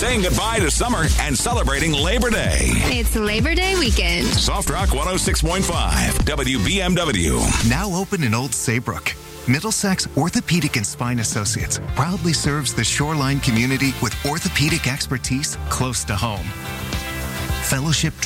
saying goodbye to summer and celebrating Labor Day. It's Labor Day weekend. Soft Rock 106.5 WBMW. Now open in Old Saybrook. Middlesex Orthopedic and Spine Associates proudly serves the Shoreline community with orthopedic expertise close to home. Fellowship